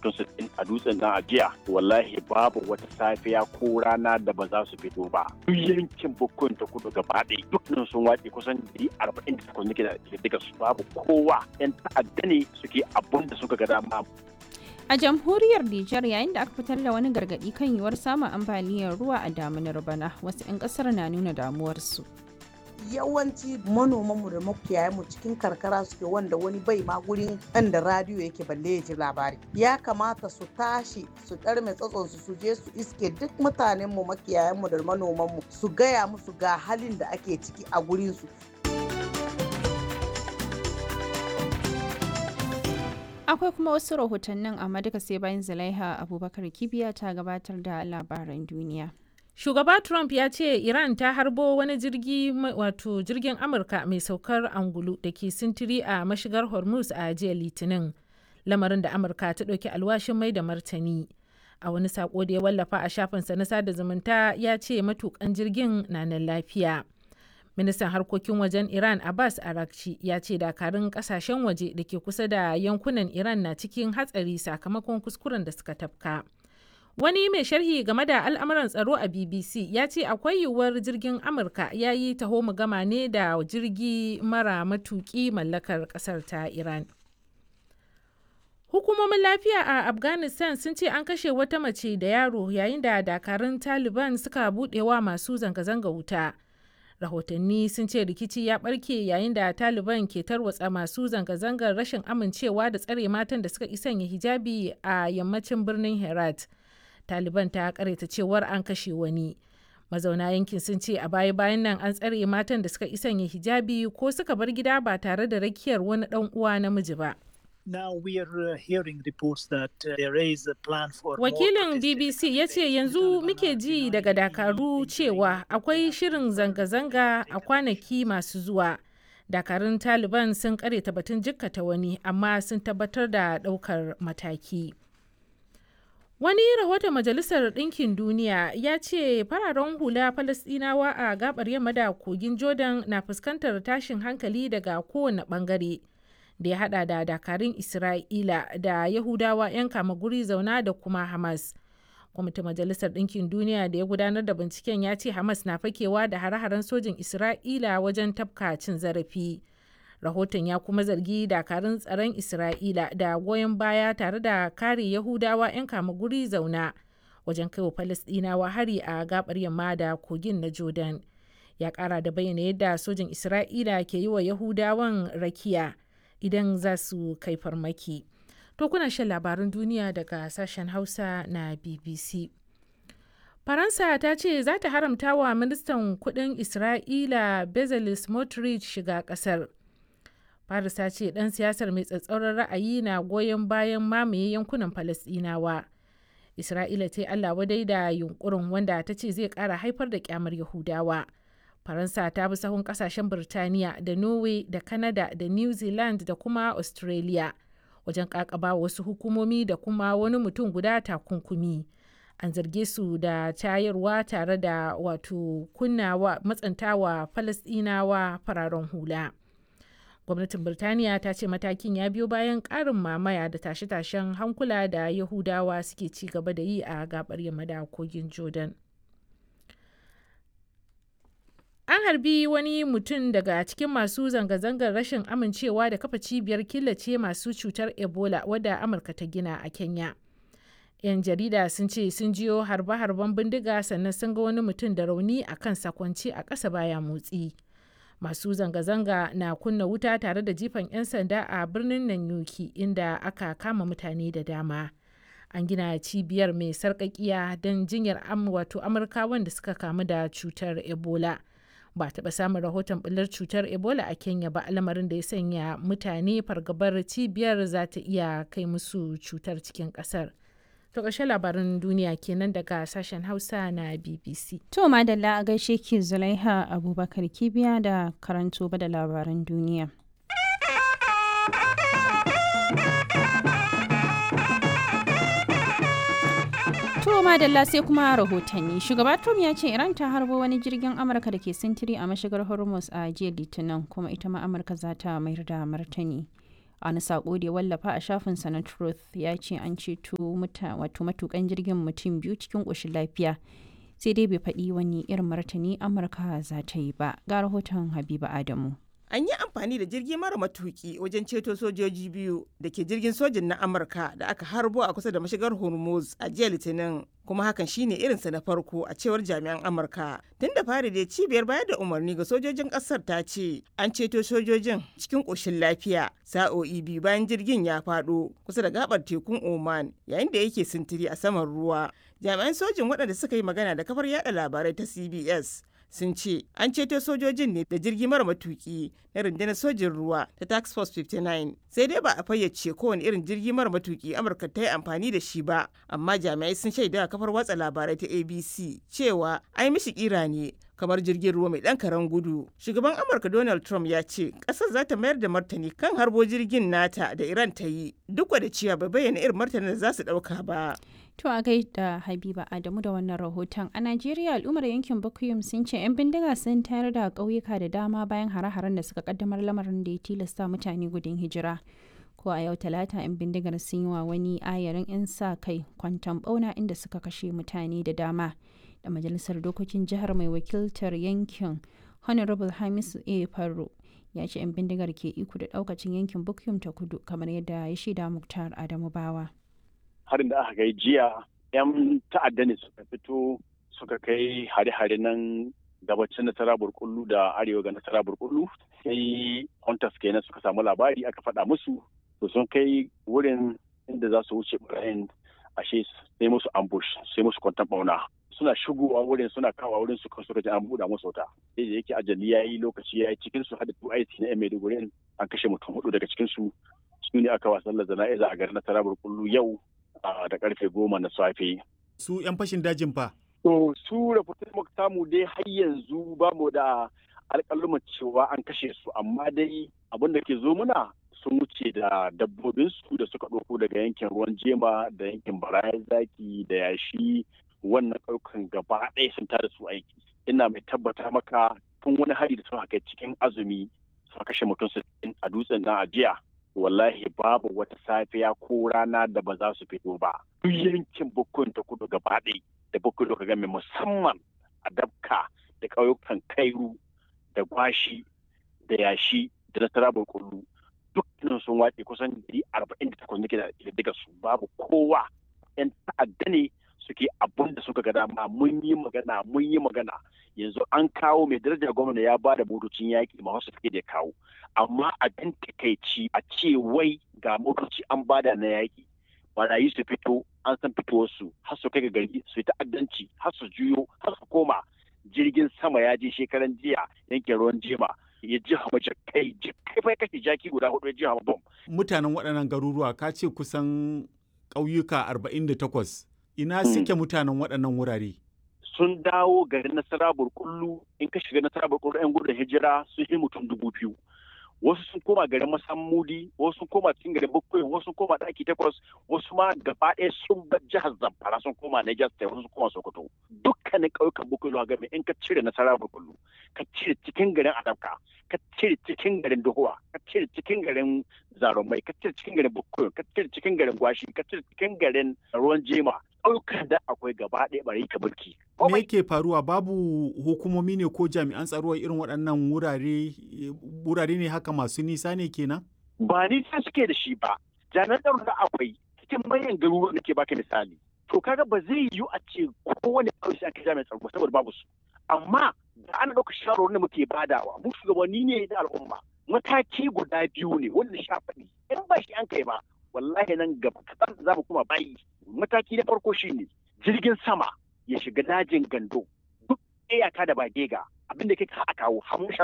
mutum 60 a dutsen nan a jiya wallahi babu wata safiya ko rana da ba za su fito ba. Duk yankin Bukkun ta kudu gaba ɗaya dukkan sun wace kusan 48 nake da daga su babu kowa 'yan ta'adda ne suke abun da suka ga dama. A jamhuriyar Nijar yayin da aka fitar da wani gargaɗi kan yiwuwar samun ambaliyar ruwa a damunar bana wasu 'yan ƙasar na nuna damuwarsu. Yawanci manomanmu da makiyayanmu cikin karkara suke wanda wani bai ma gurin inda radiyo yake balle ya ji labari. Ya kamata su tashi su ɗarme tsatsonsu su je su iske duk mutanenmu makiyayanmu da manomanmu su gaya musu ga halin da ake ciki a gurinsu. Akwai kuma wasu rahotannin amma duka sai bayan Zulaiha Abubakar Kibiya ta gabatar da labaran duniya. Shugaba Trump ya ce Iran ta harbo wani jirgin Amurka mai saukar angulu da ke sintiri a mashigar Hormuz a jiya Litinin, lamarin da Amurka ta ɗauki alwashin mai da martani. A wani sako da ya wallafa a shafinsa na sada zumunta ya ce matukan jirgin na nan lafiya. Ministan harkokin wajen Iran Abbas Araghchi ya ce dakarun kasashen waje da ke kusa da yankunan Iran na cikin hatsari sakamakon kuskuren da suka tafka. Wani mai sharhi game da al'amuran tsaro a BBC ya ce akwai yiwuwar jirgin Amurka ya yi taho-mu-gama ne da jirgi mara matuki mallakar kasar ta Iran. Hukumomin lafiya a Afghanistan sun ce an kashe wata mace da yaro yayin da dakarun Taliban suka buɗewa masu zanga-zanga wuta. Rahotanni sun ce rikici ya ɓarke yayin da Taliban ke tarwatsa masu zanga-zangar rashin amincewa da tsare matan da suka sanya hijabi a yammacin birnin Herat. Taliban ta karaita cewar an kashe wani. Mazauna yankin sun ce a baya-bayan nan an tsare matan da suka sanya hijabi ko suka bar gida ba tare da rakiyar wani ɗan uwa namiji ba. Wakilin BBC ya ce yanzu muke ji daga Dakaru cewa akwai shirin zanga-zanga a kwanaki masu zuwa. Dakarun Taliban sun karyata batun jikkata wani amma sun tabbatar da ɗaukar mataki. Wani rahoton Majalisar Ɗinkin Duniya ya ce fararen hula Falasɗinawa a gabar yamma da kogin Jordan na fuskantar tashin hankali daga kowane ɓangare. Da ya hada da dakarun Isra'ila da Yahudawa 'yan kama guri zauna da kuma Hamas. Kwamitin Majalisar Ɗinkin Duniya da ya gudanar da binciken ya ce Hamas na fakewa da hare-haren sojin Isra'ila wajen tafka cin zarafi. Rahoton ya kuma zargi dakarun tsaron Isra'ila da goyon baya tare da kare Yahudawa 'yan kama guri zauna wajen kaiwa Falasɗinawa hari a gabar yamma da kogin na Jordan. Ya kara da bayyana yadda sojin Isra'ila ke yi wa Yahudawan rakiya idan za su kai farmaki. To kuna shan labaran duniya daga sashen Hausa na BBC. Faransa ta ce za ta haramta wa ministan kudin Isra'ila Bezalel Smotrich shiga kasar. Paris ta ce dan siyasar mai tsatsauran ra'ayi na goyon bayan mamaye yankunan Falasɗinawa. Isra'ila ta yi Allah wadai da yunkurin wanda ta ce zai kara haifar da kyamar Yahudawa. Faransa ta bi sahun kasashen Birtaniya da Norway da Canada da New Zealand da kuma Australia wajen kakaba wasu hukumomi da kuma wani mutum guda takunkumi. An zarge su da tayarwa tare da kunnawa matsantawa Falasɗinawa fararen hula. Gwamnatin Birtaniya ta ce matakin ya biyo bayan ƙarin mamaya da tashe-tashen hankula da Yahudawa suke ci gaba da yi a gabar yamma da kogin Jordan. An harbi wani mutum daga cikin masu zanga-zangar rashin amincewa da kafa cibiyar killace masu cutar Ebola wadda Amurka ta gina a Kenya. 'Yan jarida sun ce sun jiyo harbe-harben bindiga sannan sun ga wani mutum da rauni a kan sakwanci a ƙasa baya motsi. Masu zanga-zanga na kunna wuta tare da jifan 'yan sanda a birnin Nanyuki inda aka kama mutane da dama. An gina cibiyar mai sarƙaƙiya don jinyar Amurkawan da suka kamu da cutar Ebola. Ba taɓa samun rahoton ɓullar cutar Ebola a Kenya ba, lamarin da ya sanya mutane fargabar cibiyar za ta iya kai musu cutar cikin ƙasar. To ƙarshen labaran duniya kenan daga sashen Hausa na BBC. To madalla a gaishe ki Zulaiha Abubakar Kibiya da karanto ba da labaran duniya. To madalla sai kuma rahotanni. Shugaba Trump ya ce Iran ta harbo wani jirgin Amurka da ke sintiri a mashigar Hormuz a jiya Litinin kuma ita ma Amurka za ta mayar da martani. A wani sako da ya wallafa a shafinsa na Truth ya ce an ceto matukan jirgin mutum biyu cikin ƙoshin lafiya. Sai dai bai faɗi wani irin martani Amurka za ta yi ba. Ga rahoton Habiba Adamu. An yi amfani da jirgi mara matuki wajen ceto sojoji biyu da ke jirgin sojin na Amurka da aka harbo a kusa da mashigar Hormuz a jiya Litinin, kuma hakan shine irinsa na farko a cewar jami'an Amurka. Tun da fari dai cibiyar bayar da umarni ga sojojin ƙasar ta ce an ceto sojojin cikin ƙoshin lafiya sa'o'i biyu bayan jirgin ya faɗo kusa da gabar tekun Oman yayin da yake sintiri a saman ruwa. Jami'an sojin waɗanda suka yi magana da kafar yada labarai ta CBS sun ce an ceto sojojin ne da jirgi mara matuki na rundunar sojin ruwa ta task force 59, sai dai ba a fayyace kowane irin jirgi mara matuki Amurka ta yi amfani da shi ba, amma jami'ai sun shaida a kafar watsa labarai ta ABC cewa ai mishi kira ne kamar jirgin ruwa mai ɗan karen gudu. Shugaban Amurka Donald Trump ya ce ƙasar za ta mayar da martani kan harbo jirgin nata da Iran ta yi, duk da cewa bai bayyana irin martanin da za su ɗauka ba. To a gaida Habiba Adamu da wannan rahoton. A Najeriya al'ummar yankin Bukuyum sun ce 'yan bindiga sun tayar da ƙauyuka da dama bayan hare-haren da suka kaddamar, lamarin da ya tilasta mutane gudun hijira. Ko a yau Talata 'yan bindigar sun yi wa wani ayarin 'yan sa kai kwanton bauna inda suka kashe mutane da dama. Da majalisar dokokin jihar mai wakiltar yankin Honorable Hamisu A. Farro ya ce 'yan bindigar ke iko da ɗaukacin yankin Bukuyum ta kudu kamar yadda ya shaida Muktar Adamu Bawa. Harin da aka kai jiya 'yan ta'adda ne suka fito suka kai hare-hare nan gabacin nasara burkullu da arewa ga nasara burkullu, sai hunters kenan suka samu labari aka faɗa musu, to sun kai wurin inda za su wuce barayin, ashe sai musu ambush, sai musu kwantan bauna. Suna shigowa wurin, suna kawo wurin suka ji an buɗa musu wuta, sai da yake ajali ya yi lokaci ya yi, cikin su hada 2IC na 'yan Maiduguri an kashe mutum 4 daga cikin su ne aka wasan da jana'iza a garin nasara burkullu yau da karfe 10 na safe. Su 'yan fashin dajin fa? To su rahoton muka samu dai har yanzu ba mu da alƙaluman cewa an kashe su, amma dai abin da ke zo muna sun wuce da dabbobinsu da suka ɗauko daga yankin ruwan jema da yankin barayan zaki da yashi, wannan ƙauyukan gaba ɗaya sun tada su aiki. Ina mai tabbata maka tun wani hari da suka kai cikin azumi suka kashe mutum 60 a dutsen na ajiya. Wallahi babu wata safiya ko rana da ba za su fito ba. Duk yankin Bukuyum ta kudu gaba ɗaya da Bukuyum ka game musamman a Dabka da ƙauyukan Kairu da Gwashi da Yashi da Nasara Burkullu dukkanin sun wace kusan 48 nake da daga su, babu kowa. 'Yan ta'adda ne suke abun da suka ga dama. Mun yi magana yanzu an kawo mai daraja gwamna ya ba da motocin yaƙi ma wasu suke da kawo, amma abin takaici a ce wai ga motoci an bada na yaƙi, barayi su fito an san fitowarsu har su kai ga gari su yi ta'addanci har su juyo har su koma. Jirgin sama ya je shekaran jiya yankin ruwan jema ya ji hama jakai bai kashe jaki guda 4 ya ji hama bom. Mutanen waɗannan garuruwa ka ce kusan ƙauyuka 48, ina suke mutanen waɗannan wurare? Sun dawo garin Nasara Burkullu. In ka shiga Nasara Burkullu 'yan gudun hijira sun yi mutum 2000. Wasu sun koma garin Masammudi, wasu sun koma cikin garin Bukuyum, wasu sun koma ɗaki 8, wasu ma gaba ɗaya sun bar jihar Zamfara sun koma Niger State, wasu sun koma Sokoto. Dukkanin ƙauyukan Bukuyum game in ka cire Nasara Burkullu, ka cire cikin garin Adabka, ka cire cikin garin Dohuwa, ka cire cikin garin Zarumai, ka cire cikin garin Bukuyum, ka cire cikin garin Gwashi, ka cire cikin garin Ruwan Jema, ƙauyukan da akwai gaba ɗaya bari ka mulki. Me yake faruwa? Babu hukumomi ne ko jami'an tsaro irin waɗannan wurare ne haka masu nisa ne kenan? Ba nisa suke da shi ba. Jami'an tsaro da akwai cikin manyan garuruwa da ke baka misali. To kaga ba zai yiwu a ce kowane ƙauye sai aka jami'an tsaro saboda babu su. Amma da ana ɗauka shawarwar da muke badawa, mu shugabanni ne da al'umma. Mataki guda 2 ne wanda sha faɗi. In ba shi an kai ba, wallahi nan gaba kaɗan za mu kuma bayi. Mataki na farko shine jirgin sama ya shiga dajin Gando, duk iyaka da Bagega, abinda kai ka kawo